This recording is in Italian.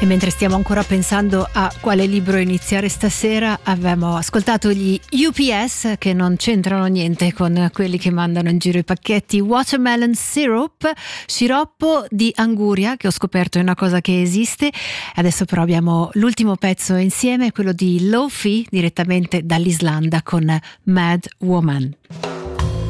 E mentre stiamo ancora pensando a quale libro iniziare stasera, abbiamo ascoltato gli UPS, che non c'entrano niente con quelli che mandano in giro i pacchetti. Watermelon Syrup, sciroppo di anguria, che ho scoperto è una cosa che esiste. Adesso però abbiamo l'ultimo pezzo insieme, quello di Lo-Fi, direttamente dall'Islanda, con Mad Woman.